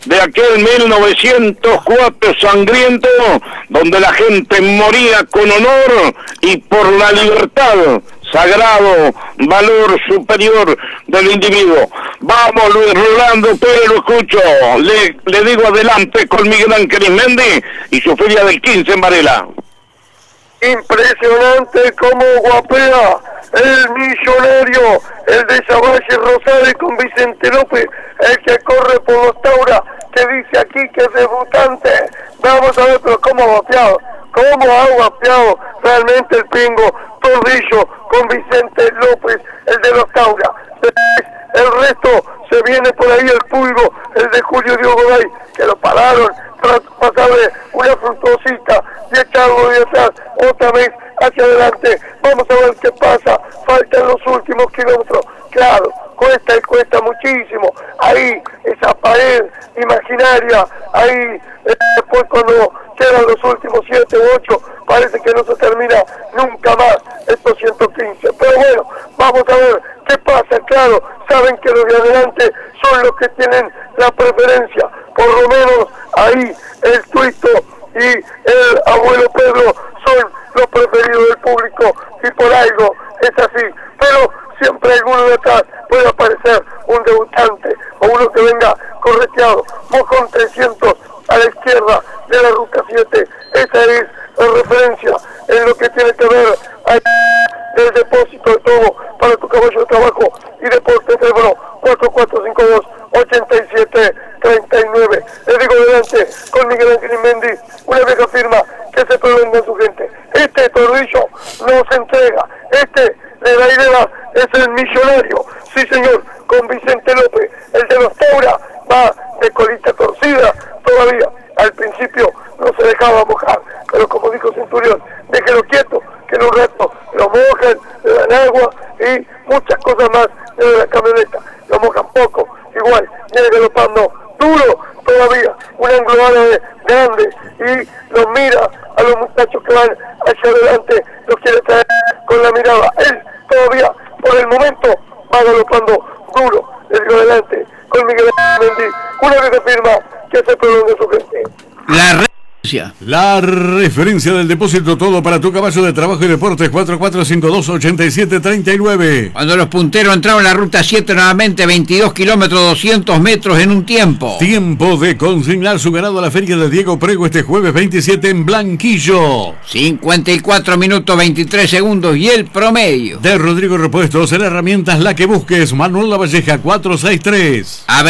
de aquel 1904 sangriento, donde la gente moría con honor y por la libertad, sagrado valor superior del individuo. Vamos, Luis Rolando, pero lo escucho. Le digo adelante con Miguel Ángel Ismendi y su feria del 15 en Varela. Impresionante cómo guapea el millonario, el de Zavalle Rosales con Vicente López, el que corre por los Taura, que dice aquí que es debutante. Vamos a ver, pero cómo ha guapeado realmente el pingo Tordillo con Vicente López, el de los Taura. El resto se viene por ahí el Pulgo, el de Julio Diogo Day, que lo pararon para pasarle una fructosita y echarlo de atrás otra vez hacia adelante. Vamos a ver qué pasa, faltan los últimos kilómetros. Claro, cuesta y cuesta muchísimo. Ahí, esa pared imaginaria, ahí después cuando quedan los últimos 7 u 8, parece que no se termina nunca más estos 115. Pero bueno, vamos a ver qué pasa. Claro, saben que los de adelante son los que tienen la preferencia. Por lo menos ahí el Tuito y el abuelo Pedro son los preferidos del público y por algo es así. Pero siempre alguno de atrás puede aparecer un debutante o uno que venga correteado. Mojón 300 a la izquierda de la ruta 7. Esa es la referencia en lo que tiene que ver el depósito de todo para tu caballo de trabajo y deporte. Teléfono 4452-8739. Le digo adelante con Miguel Ángel Ismendi, una vieja firma que se prolonga en su gente. Este Tordillo no se entrega, este de la idea es el millonario, sí señor, con Vicente López, el de los Taura, va de colita torcida todavía. Al principio no se dejaba mojar, pero como dijo Centurión, déjelo quieto, que en un rato lo mojan, le dan agua y muchas cosas más de la camioneta. Lo mojan poco, igual, viene galopando duro todavía, una englobada grande y los mira a los muchachos que van hacia adelante, los quiere traer con la mirada. Él todavía, por el momento, va galopando duro. Les digo adelante con Miguel Ángel, una vez que firma que se prolonga su gente. La referencia del depósito todo para tu caballo de trabajo y deportes 4452-8739. Cuando los punteros entraron en la ruta 7 nuevamente 22 kilómetros 200 metros en un tiempo. Tiempo de consignar su ganado a la feria de Diego Prego este jueves 27 en Blanquillo. 54 minutos 23 segundos y el promedio. De Rodrigo Repuestos, en herramientas la que busques. Manuel Lavalleja 463. A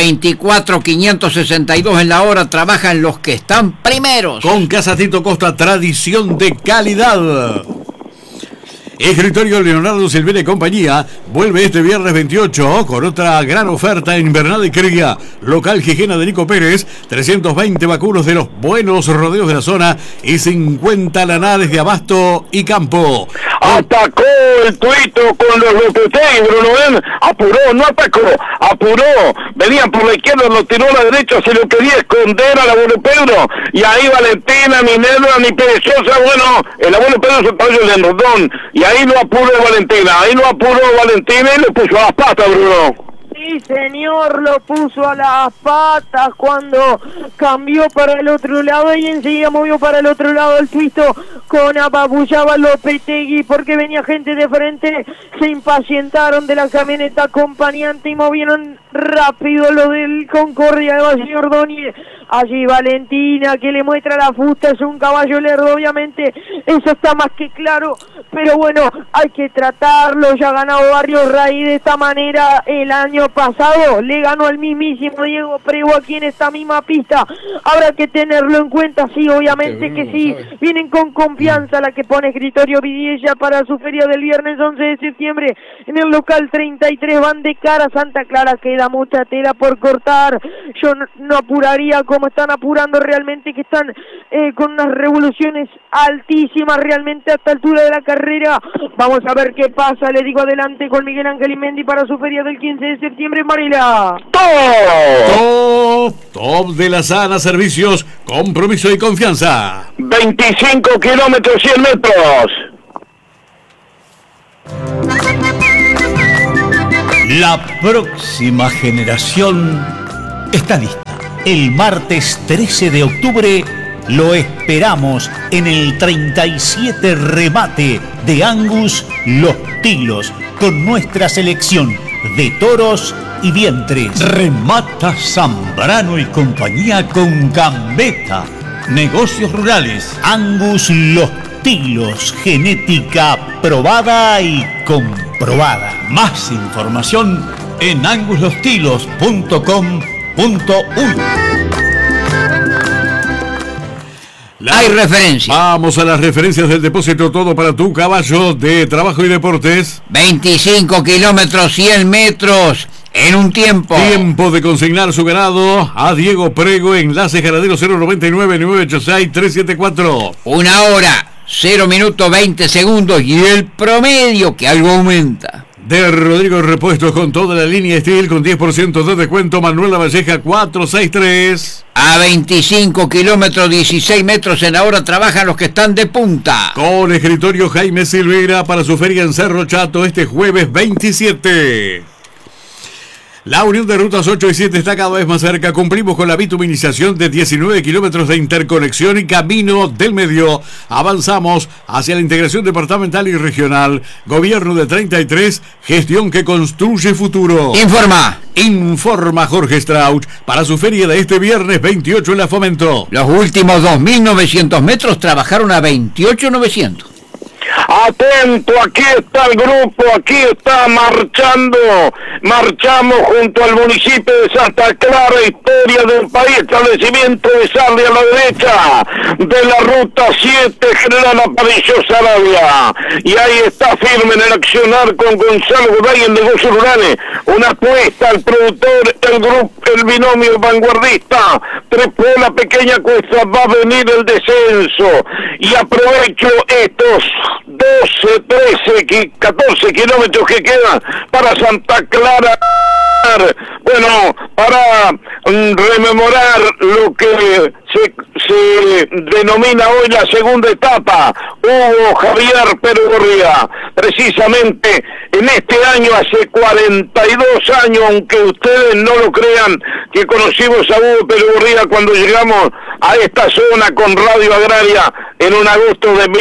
24.562 en la hora trabajan los que están primeros. Con Casa Tito Costa, tradición de calidad. Escritorio Leonardo Silveira y compañía vuelve este viernes 28 con otra gran oferta en invernal y cría. Local Gijena de Nico Pérez, 320 vacunos de los buenos rodeos de la zona y 50 lanares de abasto y campo. Atacó el Tuito con los Lopetegui, Bruno Ben, apuró, no atacó, apuró, venían por la izquierda, lo tiró a la derecha, se lo quería esconder al abuelo Pedro, y ahí Valentina, ni Nedra, ni Perezosa, bueno, el abuelo Pedro se pagó el enrodón, y ahí lo apuró Valentina, y le puso a las patas, Bruno. Sí, señor, lo puso a las patas cuando cambió para el otro lado y enseguida movió para el otro lado el Tuito con apabullaba Lopetegui porque venía gente de frente, se impacientaron de la camioneta acompañante y movieron rápido lo del Concordia de Valle Ordóñez. Allí Valentina que le muestra la fusta, es un caballo lerdo, obviamente, eso está más que claro, pero bueno, hay que tratarlo, ya ha ganado Barrio Raíz de esta manera el año pasado, le ganó al mismísimo Diego Prego aquí en esta misma pista, habrá que tenerlo en cuenta, sí, obviamente que sí, vienen con confianza la que pone Escritorio Vidiella para su feria del viernes 11 de septiembre, en el local 33 van de cara a Santa Clara, queda mucha tela por cortar, yo no apuraría como están apurando realmente, que están con unas revoluciones altísimas realmente a esta altura de la carrera. Vamos a ver qué pasa, le digo adelante con Miguel Ángel Ismendi para su feria del 15 de septiembre en Varela. Top de la Sana Servicios, compromiso y confianza. 25 kilómetros, 100 metros. La próxima generación está lista. El martes 13 de octubre lo esperamos en el 37 remate de Angus Los Tilos, con nuestra selección de toros y vientres. Remata Zambrano y compañía con Gambetta. Negocios rurales. Angus Los Tilos, genética probada y comprobada. Más información en anguslostilos.com.uy. Hay referencia. Vamos a las referencias del depósito Todo para tu Caballo de Trabajo y Deportes. 25 kilómetros, 100 metros en un tiempo. Tiempo de consignar su ganado a Diego Prego, enlace ganadero 099-986-374. 1 hora, 0 minutos 20 segundos y el promedio que algo aumenta. De Rodrigo Repuestos con toda la línea Steel con 10% de descuento. Manuel Lavalleja 463. A 25 kilómetros, 16 metros en la hora trabajan los que están de punta. Con escritorio Jaime Silveira para su feria en Cerro Chato este jueves 27. La unión de rutas 8 y 7 está cada vez más cerca. Cumplimos con la bituminización de 19 kilómetros de interconexión y camino del medio. Avanzamos hacia la integración departamental y regional. Gobierno de 33, gestión que construye futuro. Informa Jorge Strauch para su feria de este viernes 28 en la Fomento. Los últimos 2.900 metros trabajaron a 28.900. Atento, aquí está el grupo, aquí está marchamos junto al municipio de Santa Clara, historia del país, establecimiento de Sarria a la derecha, de la ruta 7, General Aparicio Sarabia, y ahí está firme en el accionar con Gonzalo Goday en negocios rurales, una apuesta al productor, el grupo, el binomio vanguardista, trepó la pequeña cuesta, va a venir el descenso, y aprovecho estos 12, 13, 14 kilómetros que quedan para Santa Clara. Bueno, para rememorar lo que se denomina hoy la segunda etapa, Hugo Javier Perugorría. Precisamente en este año, hace 42 años, aunque ustedes no lo crean, que conocimos a Hugo Perugorría cuando llegamos a esta zona con Radio Agraria en un agosto de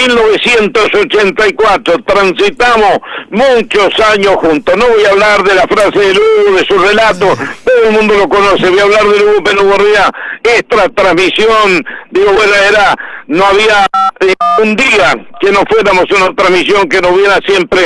1984. Transitamos muchos años juntos. No voy a hablar de la frase de Hugo, de su relato, todo el mundo lo conoce. Voy a hablar de Hugo Perugorría. Esta transmisión, digo, bueno, no había un día que no fuéramos una transmisión que no hubiera siempre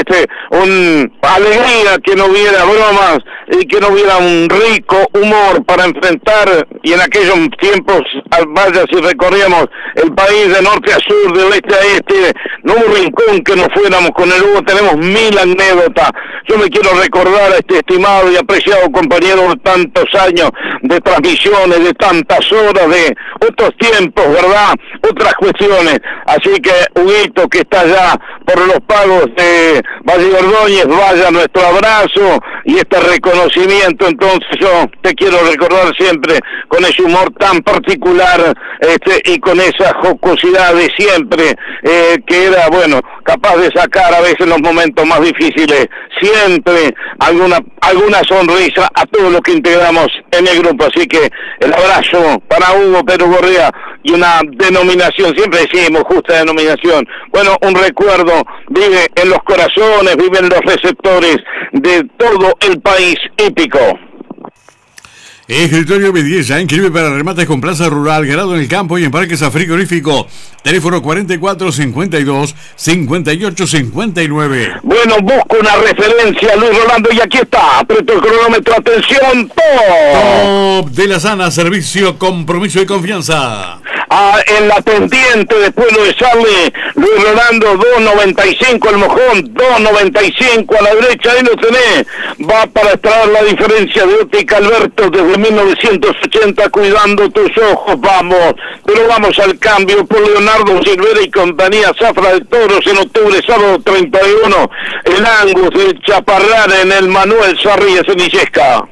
alegría, que no hubiera bromas y que no hubiera un rico humor para enfrentar. Y en aquellos tiempos, vaya, si recorríamos el país de norte a sur, de oeste a este, no hubo rincón que no fuéramos con el Hugo. Tenemos 1000 anécdotas. Yo me quiero recordar a este estimado y apreciado compañero de tantos años de transmisiones, de tantas horas, de otros tiempos, ¿verdad? Otras cuestiones. Así que, Huguito, que está ya por los pagos de Valle Ordóñez, vaya nuestro abrazo y este reconocimiento. Entonces yo te quiero recordar siempre con ese humor tan particular y con esa jocosidad de siempre, que era, bueno, capaz de sacar a veces los momentos más difíciles, siempre alguna sonrisa a todos los que integramos en el grupo. Así que el abrazo para Hugo Perugorría y una denominación, siempre decimos justa denominación, bueno, un recuerdo, vive en los corazones, vive en los receptores de todo el país hípico. Escritorio Belleza, inscribe para remates con plaza rural, ganado en el campo y en parques a frigorífico. Teléfono 4452-5859. Bueno, busco una referencia, Luis Rolando, y aquí está. Aprieto el cronómetro, atención, Top de la Sana, servicio, compromiso y confianza. En la pendiente, después lo de Charlie, Luis Rolando, 2.95 el mojón, 2.95 a la derecha, ahí lo tenés. Va para extraer la diferencia de Óptica Alberto desde 1980, cuidando tus ojos, vamos. Pero vamos al cambio por Leonardo Silvera y compañía, Zafra de Toros en octubre, sábado 31, el Angus de Chaparral en el Manuel Sarria en Illesca.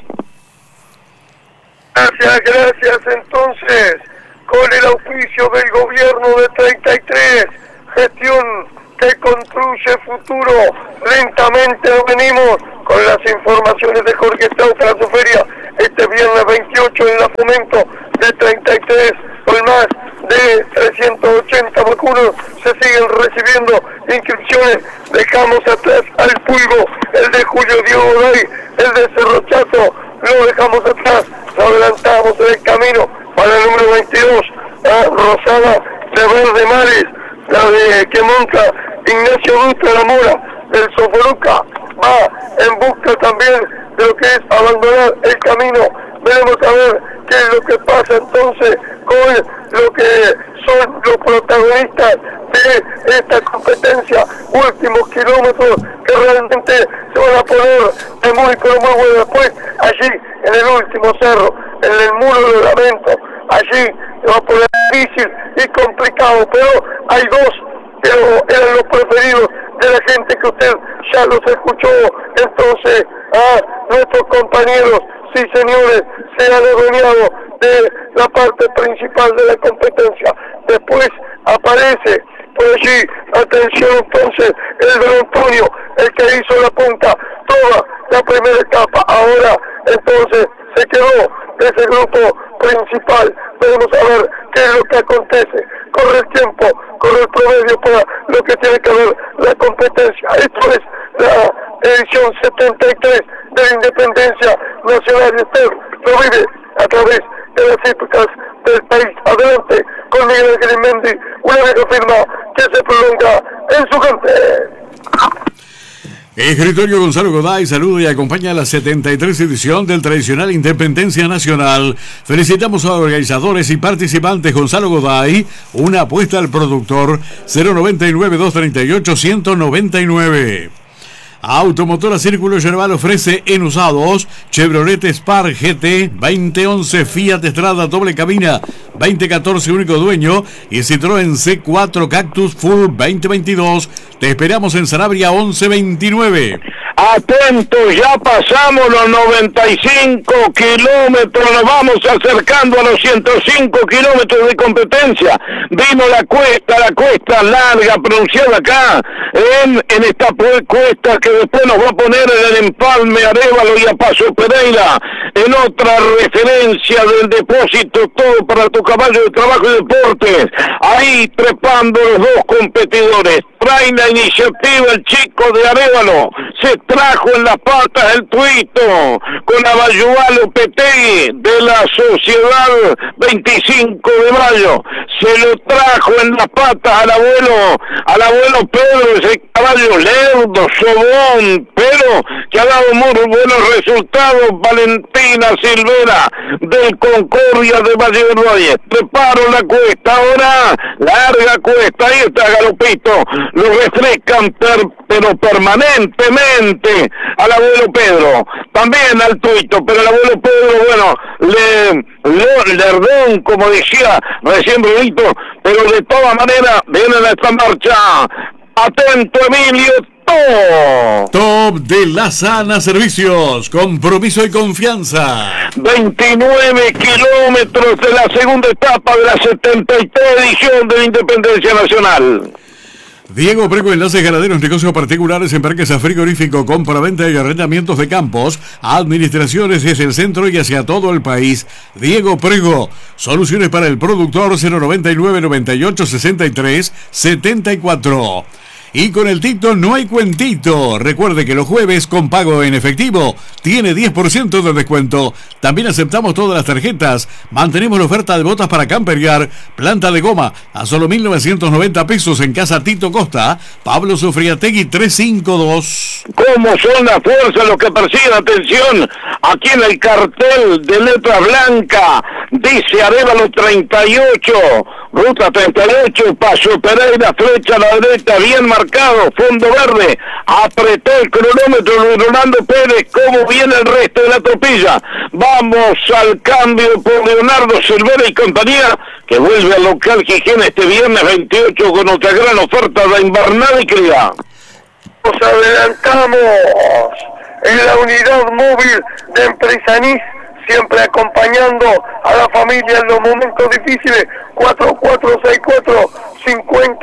Gracias, entonces, con el auspicio del gobierno de 33, gestión que construye futuro. Lentamente venimos con las informaciones de Jorge Strauch para su feria este viernes 28 en la Fomento de 33, con más de 380 vacunos se siguen recibiendo inscripciones. Dejamos atrás al Pulgo, el de Julio Diego Godoy, el de Cerro Chato, lo dejamos atrás, nos adelantamos en el camino para el número 22, a Rosada de Verde Mares, la de que monta Ignacio Dutra La Mora, del Soforuca, va en busca también de lo que es abandonar el camino. Veremos a ver qué es lo que pasa entonces con lo que son los protagonistas de esta competencia, últimos kilómetros que realmente se van a poner de muy pero muy bueno. Después allí en el último cerro, en el muro de Lamento, allí se va a poner difícil y complicado, pero hay dos que eran los preferidos de la gente que usted ya los escuchó. Entonces a nuestros compañeros, sí señores, se han adueñado de la parte principal de la competencia. Después aparece por allí, atención entonces, el de Antonio, el que hizo la punta toda la primera etapa. Ahora entonces se quedó ese grupo principal. Vamos a ver qué es lo que acontece. Corre el tiempo, corre el promedio para lo que tiene que ver la competencia. Esto es la edición 73 de la Independencia Nacional, y usted lo vive a través de las hípicas del país. Adelante con Miguel Grimendi, una vieja firma que se prolonga en su gente. Escritorio Gonzalo Goday saluda y acompaña a la 73 edición del tradicional Independencia Nacional. Felicitamos a organizadores y participantes. Gonzalo Goday, una apuesta al productor, 099-238-199. Automotora Círculo Yerbal ofrece en usados Chevrolet Spark GT 2011, Fiat Strada doble cabina 2014 único dueño y Citroën C4 Cactus Full 2022. Te esperamos en Sanabria 1129. Atentos, ya pasamos los 95 kilómetros, nos vamos acercando a los 105 kilómetros de competencia. Vino la cuesta larga, pronunciada acá, en esta cuesta que después nos va a poner en el empalme Arévalo y a Paso Pereira, en otra referencia del depósito todo para tu caballo de trabajo y deportes. Ahí trepando los dos competidores. Trae la iniciativa el chico de Arévalo, se trajo en las patas el tuito con Abayuá Lopetegui de la Sociedad 25 de Mayo, se lo trajo en las patas al abuelo Pedro, ese caballo lerdo, sobón, pero que ha dado muy buenos resultados. Valentina Silvera del Concordia de Valle del Valle, preparo la cuesta, ahora larga cuesta, ahí está Galopito, lo refrescan pero permanentemente al abuelo Pedro, también al tuito, pero el abuelo Pedro, bueno, lerdón, como decía recién Brunito, pero de todas maneras vienen a esta marcha. Atento, Emilio. Top de La Sana Servicios, compromiso y confianza. 29 kilómetros de la segunda etapa de la 73 edición de la Independencia Nacional. Diego Prego, enlaces ganaderos, negocios particulares, embarques a frigorífico, compra-venta y arrendamientos de campos, administraciones desde el centro y hacia todo el país. Diego Prego, soluciones para el productor, 099-98-63-74. Y con el Tito no hay cuentito. Recuerde que los jueves con pago en efectivo tiene 10% de descuento. También aceptamos todas las tarjetas. Mantenemos la oferta de botas para camperear, planta de goma a solo 1.990 pesos en Casa Tito Costa, Pablo Sofriategui 352. ¿Cómo son las fuerzas los que persiguen? Atención, aquí en el cartel de letra blanca dice Arévalo 38, ruta 38, Paso Pereira, flecha a la derecha, bien marcado, fondo verde, apretó el cronómetro Luis Rolando Pérez. ¿Cómo viene el resto de la tropilla? Vamos al cambio por Leonardo Silvera y compañía, que vuelve al local Gijena este viernes 28 con otra gran oferta de invernada y cría. Nos adelantamos en la unidad móvil de Empresanís, siempre acompañando a la familia en los momentos difíciles. 4464-50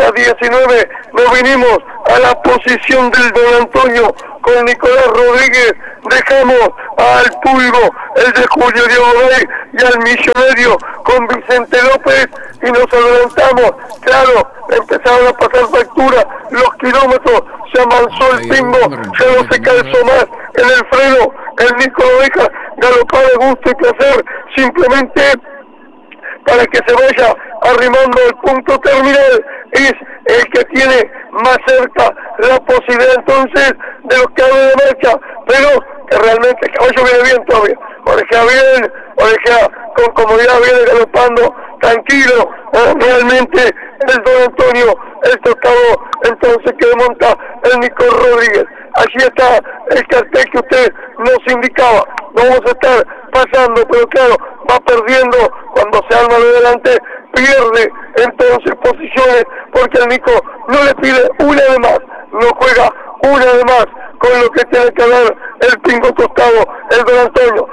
ruta 19 nos vinimos a la posición del Don Antonio con Nicolás Rodríguez, dejamos al Pulgo, el de Julio Diego Rey, y al Millonario con Vicente López, y nos adelantamos. Claro, empezaron a pasar factura los kilómetros, se amansó el pingo, ya no se calzó más en el freno, el Nico lo deja galopar de gusto y placer, simplemente para que se vaya arrimando al punto terminal, es el que tiene más cerca la posibilidad entonces de los que hablan de marcha, pero que realmente el caballo viene bien todavía, orejea bien, orejea con comodidad, viene galopando tranquilo, realmente el Don Antonio, el tocado entonces que monta el Nico Rodríguez. Allí está el cartel que usted nos indicaba, no vamos a estar pasando, pero claro, va perdiendo cuando se arma de delante, pierde entonces posiciones, porque el Nico no le pide una de más, no juega una de más, con lo que tiene que ver el pingo tostado, el Don Antonio.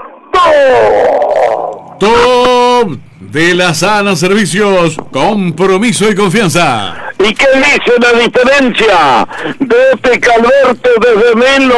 ¡Top! Top de la Sana Servicios, compromiso y confianza. ¿Y qué dice la diferencia de este Calberto desde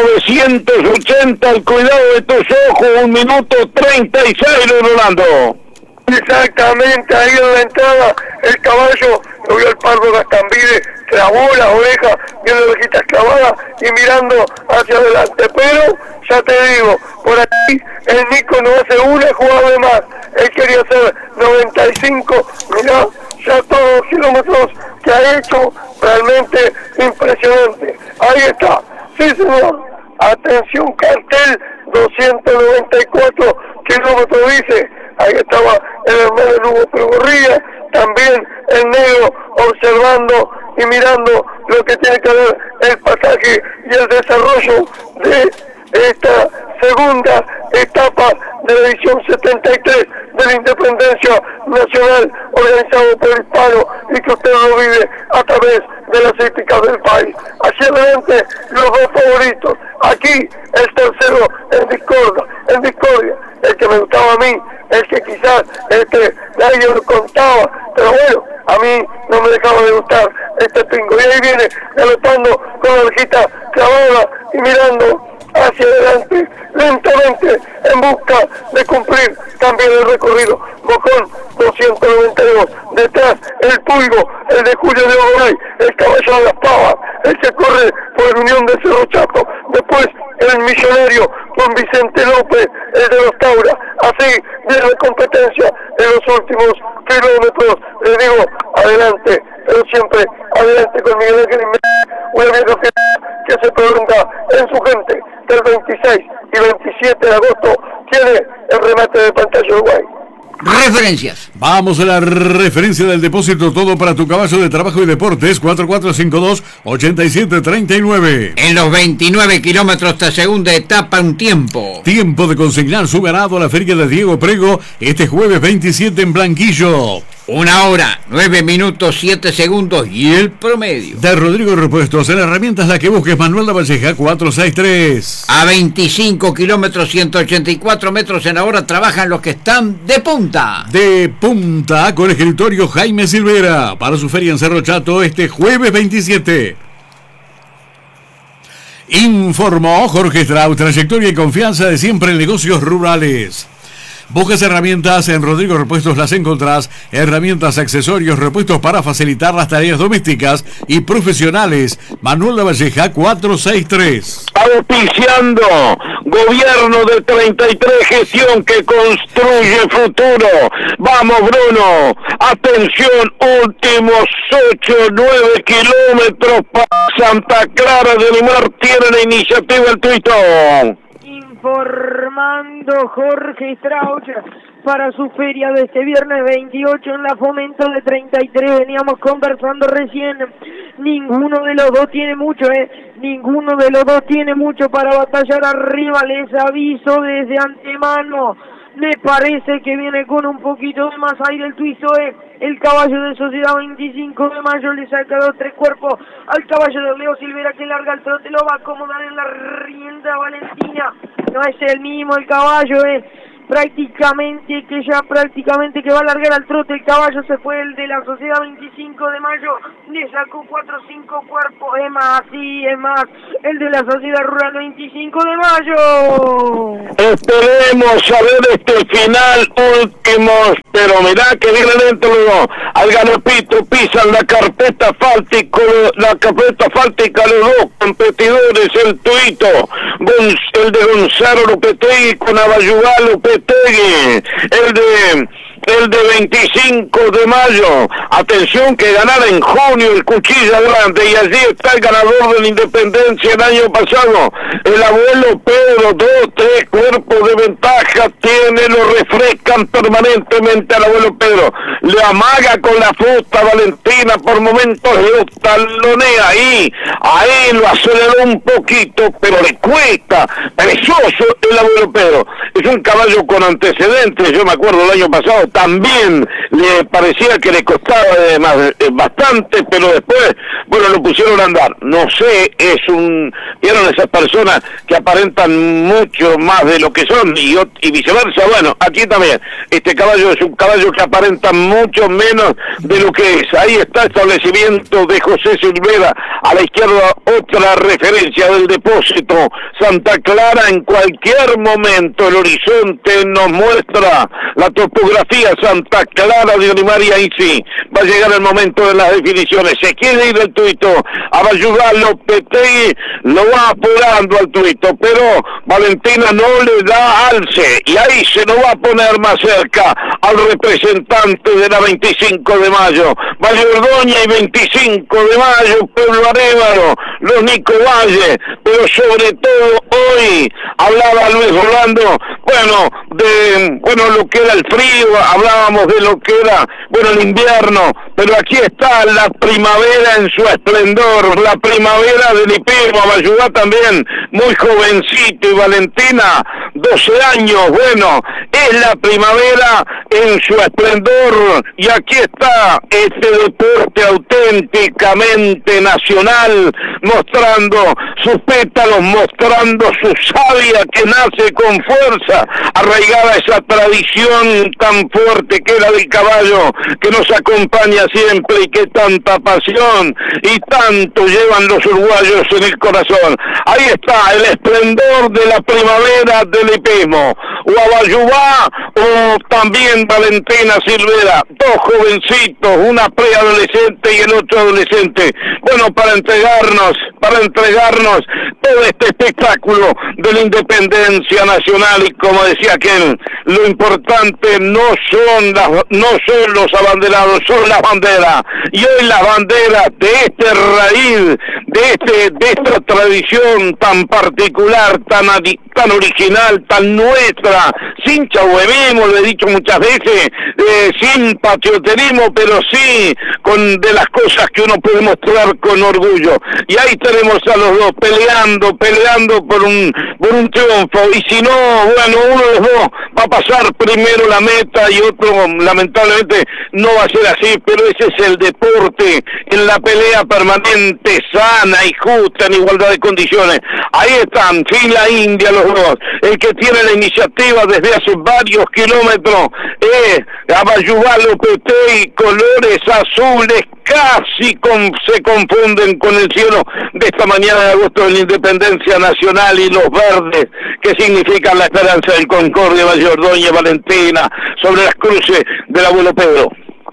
1980? El cuidado de tus ojos, 1 minuto 36, Rolando. Exactamente, ahí en la entrada, el caballo, lo vio el Pardo Gastambide, clavó la oreja, vio la orejita clavada y mirando hacia adelante, pero ya te digo, por aquí el Nico no hace una jugada de más, él quería hacer 95, mirá, ya todos los kilómetros que ha hecho, realmente impresionante. Ahí está, sí señor, atención, cartel 294 kilómetros dice, ahí estaba el hermano Lugo Pregorría, también el negro observando y mirando lo que tiene que ver el pasaje y el desarrollo de esta segunda etapa de la edición 73 de la Independencia Nacional, organizado por Hispano, y que usted lo vive a través de las hípicas del país. Hacia adelante los dos favoritos, aquí el tercero en discordia, el que me gustaba a mí, el que quizás nadie lo contaba, pero bueno, a mí no me dejaba de gustar este pingo, y ahí viene galopando con la orejita clavada y mirando hacia adelante, lentamente, en busca de cumplir también el recorrido. Bocón 292, detrás el Pulgo, el de Julio de Ogoray, el caballo de las Pavas, el que corre por el Unión de Cerro Chaco, después el Millonario con Vicente López, el de los Taura. Así viene la competencia en los últimos kilómetros, les digo, adelante, pero siempre adelante con Miguel Ángel Jiménez, una vieja que se prolonga en su gente del 26 y 27 de agosto, tiene el remate de pantalla Uruguay. Referencias. Vamos a la referencia del depósito, todo para tu caballo de trabajo y deportes, 4452-8739. En los 29 kilómetros de segunda etapa, un tiempo. Tiempo de consignar su ganado a la feria de Diego Prego este jueves 27 en Blanquillo. 1 hora, 9 minutos, 7 segundos y el promedio. De Rodrigo Repuestos, en herramientas la que busques, Manuel Lavalleja, 463. A 25 kilómetros, 184 metros en la hora trabajan los que están de punta. De punta con escritorio Jaime Silvera para su feria en Cerro Chato este jueves 27. Informó Jorge Strauss, trayectoria y confianza de siempre en negocios rurales. Buscas herramientas en Rodrigo Repuestos, las encontrás. Herramientas, accesorios, repuestos para facilitar las tareas domésticas y profesionales. Manuel Lavalleja, 463. Auspiciando Gobierno de 33, gestión que construye futuro. Vamos, Bruno. Atención, últimos 8-9 kilómetros para Santa Clara de Limar. Tiene la iniciativa el Tuito. Informando Jorge Strauch para su feria de este viernes 28 en la Fomento de 33. Veníamos conversando recién, ninguno de los dos tiene mucho, ninguno de los dos tiene mucho para batallar arriba, les aviso desde antemano. Me parece que viene con un poquito de más aire el Tuizo, el caballo de Sociedad 25 de mayo, le saca 2-3 cuerpos al caballo de Leo Silvera, que larga el trote, lo va a acomodar en la rienda Valentina. No es el mismo el caballo, prácticamente que va a largar al trote el caballo. Se fue el de la Sociedad 25 de Mayo, le sacó 4 o 5 cuerpos, es más, el de la Sociedad Rural 25 de Mayo. Esperemos a ver este final último, pero mirá que viene dentro al galopito, pisan la carpeta asfáltica los dos competidores, el Tuito, el de Gonzalo Lopetegui con Abayubá Lopetegui, el de 25 de mayo, atención que ganara en junio el Cuchilla Grande, y allí está el ganador de la Independencia el año pasado, el abuelo Pedro, 2, 3 cuerpos de ventaja tiene, lo refrescan permanentemente al abuelo Pedro, le amaga con la fruta Valentina, por momentos lo talonea ahí lo aceleró un poquito, pero le cuesta, precioso el abuelo Pedro, es un caballo con antecedentes, yo me acuerdo el año pasado, también le parecía que le costaba bastante, pero después, bueno, lo pusieron a andar. No sé, vieron esas personas que aparentan mucho más de lo que son y viceversa. Bueno, aquí también, este caballo es un caballo que aparenta mucho menos de lo que es. Ahí está el establecimiento de José Silvera, a la izquierda otra referencia del depósito Santa Clara. En cualquier momento el horizonte nos muestra la topografía Santa Clara de Olimaria, y sí, va a llegar el momento de las definiciones. Se quiere ir el Tuito, Abayubá Lopetegui lo va apurando al Tuito, pero Valentina no le da alce, y ahí se nos va a poner más cerca al representante de la 25 de mayo, Valle Ordoña y 25 de mayo, Pueblo Arévalo, los Nico Valle, pero sobre todo hoy hablaba Luis Rolando, bueno, lo que era el frío, hablábamos de lo que era, el invierno, pero aquí está la primavera en su esplendor, la primavera del hipismo. Abayubá también, muy jovencito, y Valentina, 12 años, es la primavera en su esplendor, y aquí está este deporte auténticamente nacional, mostrando sus pétalos, mostrando su savia que nace con fuerza, arraigada a esa tradición tan fuerte que era del caballo, que nos acompaña siempre y que tanta pasión y tanto llevan los uruguayos en el corazón. Ahí está el esplendor de la primavera del hipismo, o Abayubá o también Valentina Silvera, dos jovencitos, una preadolescente y el otro adolescente, para entregarnos todo este espectáculo de la independencia nacional. Y como decía aquel, lo importante no son los abanderados, son las banderas, y hoy las banderas de este raíz, de esta tradición tan particular, tan original, tan nuestra, sin chauvinismo, lo he dicho muchas veces, sin patrioterismo, pero sí de las cosas que uno puede mostrar con orgullo. Y ahí tenemos a los dos peleando por un triunfo, y si no, uno de los dos va a pasar primero la meta y otro lamentablemente no va a ser así, pero ese es el deporte, en la pelea permanente, sana y justa, en igualdad de condiciones. Ahí están, fila india los dos. El que tiene la iniciativa desde hace varios kilómetros es Abayubá Lopetegui, colores azules casi se confunden con el cielo de esta mañana de agosto de la Independencia Nacional, y los verdes que significan la esperanza del Concordia, Valle Ordoña, Valentina, sobre las cruces del abuelo Pedro.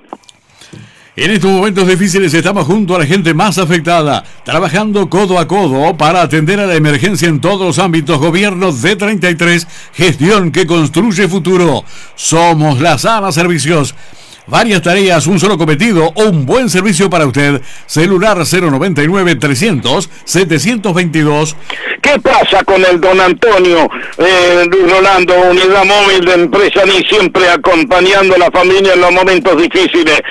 En estos momentos difíciles estamos junto a la gente más afectada, trabajando codo a codo para atender a la emergencia en todos los ámbitos. Gobierno D33, gestión que construye futuro. Somos la Sana Servicios. Varias tareas, un solo cometido o un buen servicio para usted. Celular 099-300-722. ¿Qué pasa con el don Antonio? Luis Rolando, unidad móvil de empresa NI, siempre acompañando a la familia en los momentos difíciles.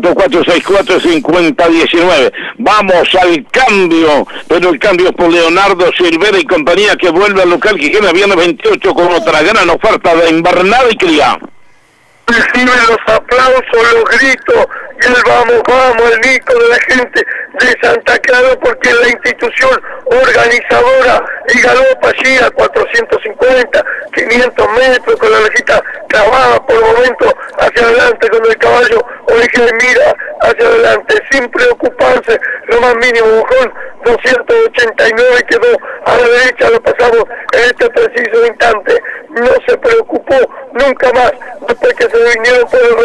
4464-5019. Vamos al cambio, pero el cambio es por Leonardo Silvera y compañía, que vuelve al local Quijena viernes 28 con otra gran oferta de invernada y cría. Reciben los aplausos, los gritos, y el vamos, el grito de la gente de Santa Clara, porque es la institución organizadora, y galopa allí a 450, 500 metros con la orejita clavada por momentos hacia adelante con el caballo, oreja de mira hacia adelante, sin preocuparse, lo más mínimo. Bojón 289 quedó a la derecha, lo pasamos en este preciso instante, no se preocupó nunca más después que se vinieron por el